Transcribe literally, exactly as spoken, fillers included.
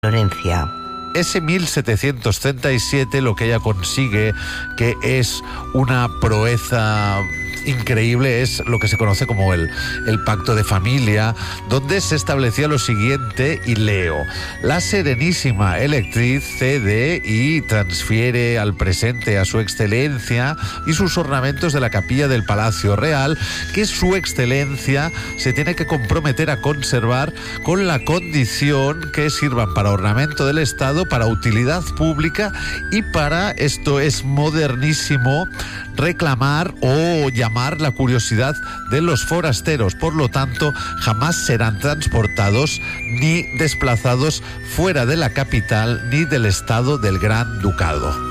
Florencia. Ese mil setecientos treinta y siete lo que ella consigue, que es una proeza increíble, es lo que se conoce como el, el Pacto de Familia, donde se establecía lo siguiente, y leo: la Serenísima Electriz cede y transfiere al presente a su excelencia y sus ornamentos de la capilla del Palacio Real, que su excelencia se tiene que comprometer a conservar con la condición que sirvan para ornamento del Estado, para utilidad pública y para, esto es modernísimo, reclamar o llamar la curiosidad de los forasteros. Por lo tanto, jamás serán transportados ni desplazados fuera de la capital ni del estado del Gran Ducado.